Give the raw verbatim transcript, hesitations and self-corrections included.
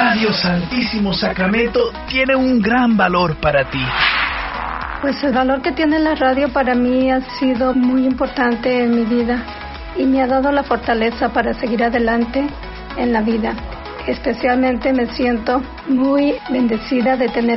Radio Santísimo Sacramento tiene un gran valor para ti. Pues el valor que tiene la radio para mí ha sido muy importante en mi vida y me ha dado la fortaleza para seguir adelante en la vida. Especialmente me siento muy bendecida de tener